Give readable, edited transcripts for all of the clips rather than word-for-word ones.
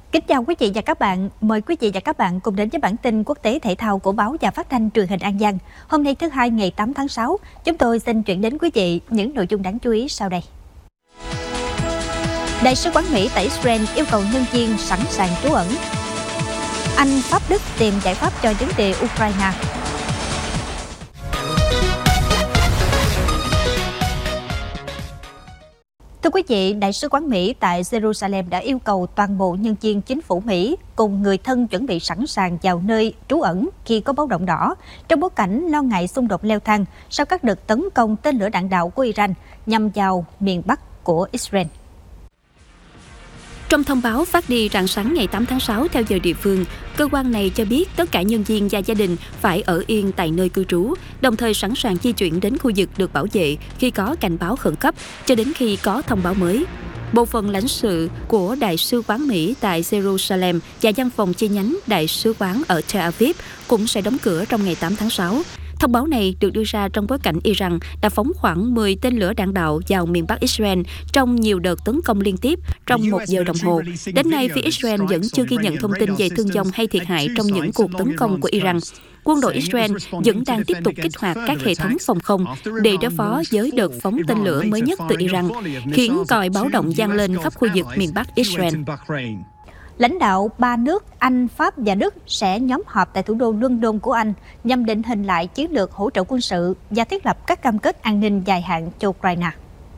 Kính chào quý vị và các bạn. Mời quý vị và các bạn cùng đến với bản tin quốc tế thể thao của báo và phát thanh truyền hình An Giang. Hôm nay thứ Hai ngày 8 tháng 6, chúng tôi xin chuyển đến quý vị những nội dung đáng chú ý sau đây. Đại sứ quán Mỹ tại Israel yêu cầu nhân viên sẵn sàng trú ẩn. Anh, Pháp, Đức tìm giải pháp cho vấn đề Ukraine. Thưa quý vị, Đại sứ quán Mỹ tại Jerusalem đã yêu cầu toàn bộ nhân viên chính phủ Mỹ cùng người thân chuẩn bị sẵn sàng vào nơi trú ẩn khi có báo động đỏ, trong bối cảnh lo ngại xung đột leo thang sau các đợt tấn công tên lửa đạn đạo của Iran nhằm vào miền Bắc của Israel. Trong thông báo phát đi rạng sáng ngày 8 tháng 6 theo giờ địa phương, cơ quan này cho biết tất cả nhân viên và gia đình phải ở yên tại nơi cư trú, đồng thời sẵn sàng di chuyển đến khu vực được bảo vệ khi có cảnh báo khẩn cấp cho đến khi có thông báo mới. Bộ phận lãnh sự của Đại sứ quán Mỹ tại Jerusalem và văn phòng chi nhánh Đại sứ quán ở Tel Aviv cũng sẽ đóng cửa trong ngày 8 tháng 6. Thông báo này được đưa ra trong bối cảnh Iran đã phóng khoảng 10 tên lửa đạn đạo vào miền Bắc Israel trong nhiều đợt tấn công liên tiếp trong 1 giờ đồng hồ. Đến nay, phía Israel vẫn chưa ghi nhận thông tin về thương vong hay thiệt hại trong những cuộc tấn công của Iran. Quân đội Israel vẫn đang tiếp tục kích hoạt các hệ thống phòng không để đối phó với đợt phóng tên lửa mới nhất từ Iran, khiến còi báo động vang lên khắp khu vực miền Bắc Israel. Lãnh đạo 3 nước Anh, Pháp và Đức sẽ nhóm họp tại thủ đô London của Anh nhằm định hình lại chiến lược hỗ trợ quân sự và thiết lập các cam kết an ninh dài hạn cho Ukraine.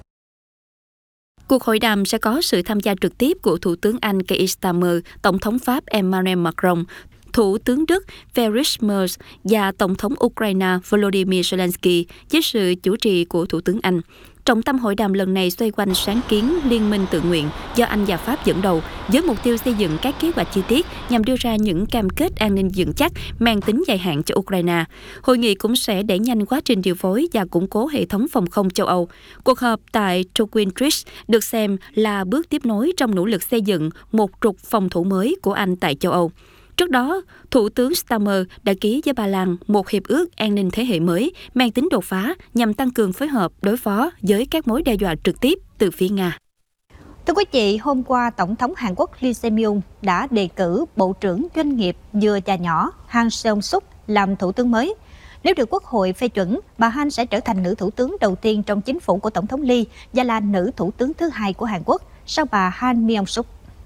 Cuộc hội đàm sẽ có sự tham gia trực tiếp của Thủ tướng Anh Keir Starmer, Tổng thống Pháp Emmanuel Macron, Thủ tướng Đức Friedrich Merz và Tổng thống Ukraine Volodymyr Zelensky với sự chủ trì của Thủ tướng Anh. Trọng tâm hội đàm lần này xoay quanh sáng kiến liên minh tự nguyện do Anh và Pháp dẫn đầu, với mục tiêu xây dựng các kế hoạch chi tiết nhằm đưa ra những cam kết an ninh vững chắc mang tính dài hạn cho Ukraine. Hội nghị cũng sẽ đẩy nhanh quá trình điều phối và củng cố hệ thống phòng không châu Âu. Cuộc họp tại Torquay Bridge được xem là bước tiếp nối trong nỗ lực xây dựng một trục phòng thủ mới của Anh tại châu Âu. Trước đó, Thủ tướng Starmer đã ký với Ba Lan một hiệp ước an ninh thế hệ mới mang tính đột phá nhằm tăng cường phối hợp đối phó với các mối đe dọa trực tiếp từ phía Nga. Thưa quý vị, hôm qua, Tổng thống Hàn Quốc Lee Jae-myung đã đề cử Bộ trưởng Doanh nghiệp vừa và nhỏ Han Seong-suk làm thủ tướng mới. Nếu được Quốc hội phê chuẩn, bà Han sẽ trở thành nữ thủ tướng đầu tiên trong chính phủ của Tổng thống Lee và là nữ thủ tướng thứ hai của Hàn Quốc sau bà Han Myung-suk.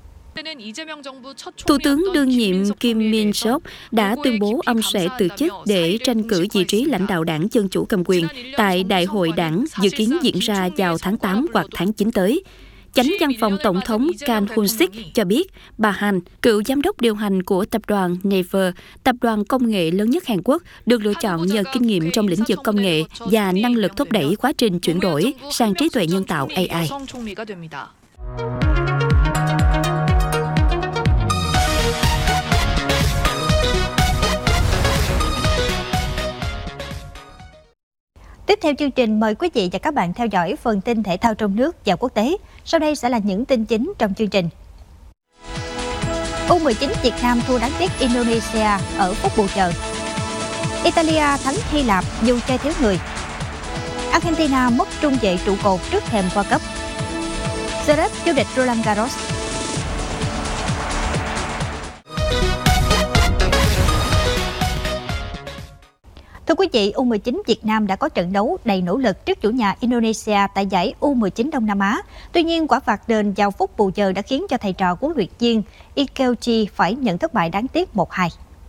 Thủ tướng đương nhiệm Kim Min-seok đã tuyên bố ông sẽ từ chức để tranh cử vị trí lãnh đạo đảng Dân chủ cầm quyền tại Đại hội đảng dự kiến diễn ra vào tháng 8 hoặc tháng 9 tới. Chánh văn phòng Tổng thống Kang Hun-sik cho biết bà Han, cựu giám đốc điều hành của tập đoàn Naver, tập đoàn công nghệ lớn nhất Hàn Quốc, được lựa chọn nhờ kinh nghiệm trong lĩnh vực công nghệ và năng lực thúc đẩy quá trình chuyển đổi sang trí tuệ nhân tạo AI. Tiếp theo chương trình, mời quý vị và các bạn theo dõi phần tin thể thao trong nước và quốc tế. Sau đây sẽ là những tin chính trong chương trình. U19 Việt Nam thua đáng tiếc Indonesia ở phút bù chờ. Italia thắng Hy Lạp dù chơi thiếu người. Argentina mất trung vệ trụ cột trước thềm World Cup. Zverev vô địch Roland Garros. Thưa quý vị, U19 Việt Nam đã có trận đấu đầy nỗ lực trước chủ nhà Indonesia tại giải U19 Đông Nam Á. Tuy nhiên, quả phạt đền vào phút bù giờ đã khiến cho thầy trò huấn luyện viên Ikeuchi phải nhận thất bại đáng tiếc 1-2.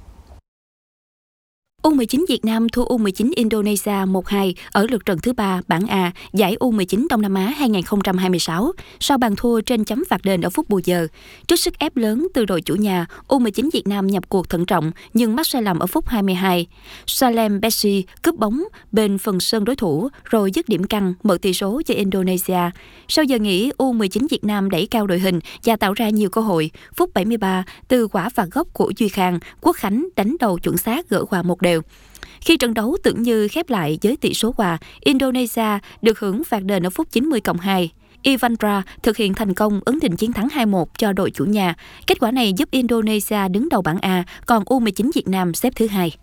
U19 Việt Nam thua U19 Indonesia 1-2 ở lượt trận thứ 3 bảng A giải U19 Đông Nam Á 2026 sau bàn thua trên chấm phạt đền ở phút bù giờ. Trước sức ép lớn từ đội chủ nhà, U19 Việt Nam nhập cuộc thận trọng nhưng mắc sai lầm ở phút 22. Salem Bessi cướp bóng bên phần sân đối thủ rồi dứt điểm căng mở tỷ số cho Indonesia. Sau giờ nghỉ, U19 Việt Nam đẩy cao đội hình và tạo ra nhiều cơ hội. Phút 73, từ quả phạt góc của Duy Khang, Quốc Khánh đánh đầu chuẩn xác gỡ hòa 1-1. Khi trận đấu tưởng như khép lại với tỷ số hòa, Indonesia được hưởng phạt đền ở phút 90+2. Ivandra thực hiện thành công ấn định chiến thắng 2-1 cho đội chủ nhà. Kết quả này giúp Indonesia đứng đầu bảng A, còn U19 Việt Nam xếp thứ 2.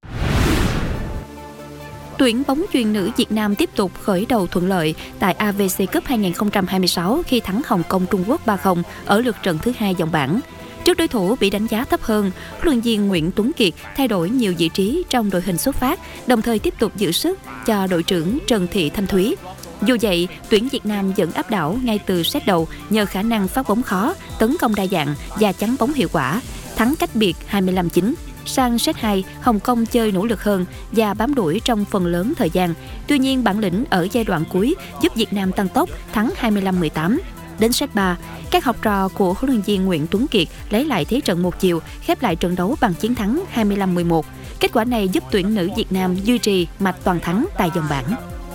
Tuyển bóng chuyền nữ Việt Nam tiếp tục khởi đầu thuận lợi tại AVC Cup 2026 khi thắng Hồng Kông Trung Quốc 3-0 ở lượt trận thứ 2 vòng bảng. Trước đối thủ bị đánh giá thấp hơn, huấn luyện viên Nguyễn Tuấn Kiệt thay đổi nhiều vị trí trong đội hình xuất phát, đồng thời tiếp tục giữ sức cho đội trưởng Trần Thị Thanh Thúy. Dù vậy, tuyển Việt Nam vẫn áp đảo ngay từ set đầu nhờ khả năng phát bóng khó, tấn công đa dạng và chắn bóng hiệu quả, thắng cách biệt 25-9. Sang set 2, Hồng Kông chơi nỗ lực hơn và bám đuổi trong phần lớn thời gian. Tuy nhiên, bản lĩnh ở giai đoạn cuối giúp Việt Nam tăng tốc, thắng 25-18. Đến set 3, các học trò của huấn luyện viên Nguyễn Tuấn Kiệt lấy lại thế trận một chiều, khép lại trận đấu bằng chiến thắng 25-11. Kết quả này giúp tuyển nữ Việt Nam duy trì mạch toàn thắng tại vòng bảng.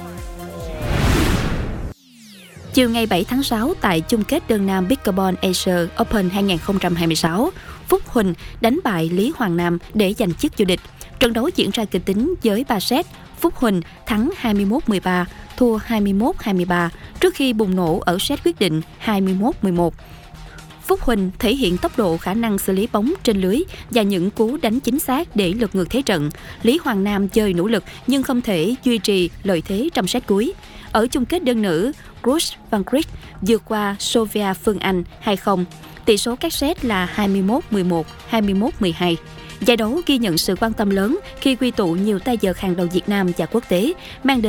Chiều ngày 7 tháng 6 tại chung kết đơn nam Pickleball Asia Open 2026, Phúc Huỳnh đánh bại Lý Hoàng Nam để giành chức vô địch. Trận đấu diễn ra kịch tính với 3 set. Phúc Huỳnh thắng 21-13, thua 21-23 trước khi bùng nổ ở set quyết định 21-11. Phúc Huỳnh thể hiện tốc độ, khả năng xử lý bóng trên lưới và những cú đánh chính xác để lật ngược thế trận. Lý Hoàng Nam chơi nỗ lực nhưng không thể duy trì lợi thế trong set cuối. Ở chung kết đơn nữ, Ruth Van Kriek vượt qua Sofia Phương Anh 2-0. Tỷ số các set là 21-11, 21-12. Giải đấu ghi nhận sự quan tâm lớn khi quy tụ nhiều tay vợt hàng đầu Việt Nam và quốc tế, mang đến